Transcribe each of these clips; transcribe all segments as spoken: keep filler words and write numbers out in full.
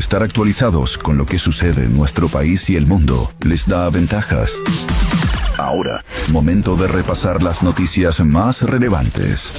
estar actualizados con lo que sucede en nuestro país y el mundo les da ventajas. Ahora, momento de repasar las noticias más relevantes.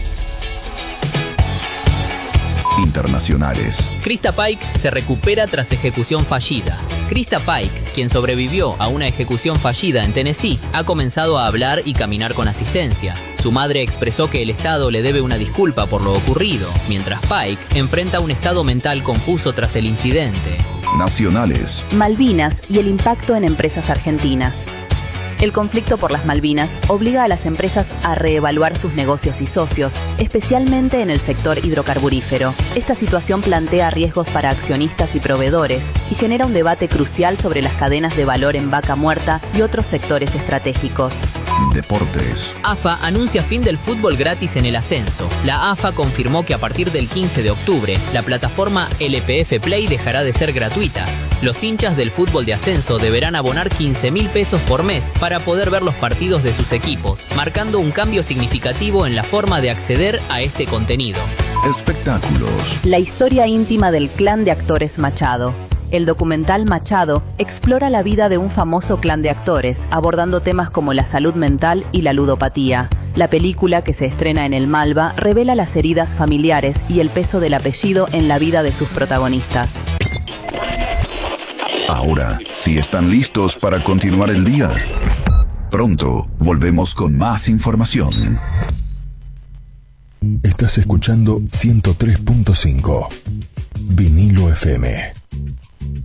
Internacionales. Krista Paik se recupera tras ejecución fallida. Krista Paik, quien sobrevivió a una ejecución fallida en Tennessee, ha comenzado a hablar y caminar con asistencia. Su madre expresó que el Estado le debe una disculpa por lo ocurrido, mientras Paik enfrenta un estado mental confuso tras el incidente. Nacionales. Malvinas y el impacto en empresas argentinas. El conflicto por las Malvinas obliga a las empresas a reevaluar sus negocios y socios, especialmente en el sector hidrocarburífero. Esta situación plantea riesgos para accionistas y proveedores y genera un debate crucial sobre las cadenas de valor en Vaca Muerta y otros sectores estratégicos. Deportes. A F A anuncia fin del fútbol gratis en el ascenso. La A F A confirmó que a partir del quince de octubre, la plataforma L P F Play dejará de ser gratuita. Los hinchas del fútbol de ascenso deberán abonar quince mil pesos por mes para poder ver los partidos de sus equipos, marcando un cambio significativo en la forma de acceder a este contenido. Espectáculos. La historia íntima del clan de actores Machado. El documental Machado explora la vida de un famoso clan de actores, abordando temas como la salud mental y la ludopatía. La película, que se estrena en el Malva, revela las heridas familiares y el peso del apellido en la vida de sus protagonistas. Ahora, si están listos para continuar el día, pronto volvemos con más información. Estás escuchando ciento tres punto cinco Vinilo F M.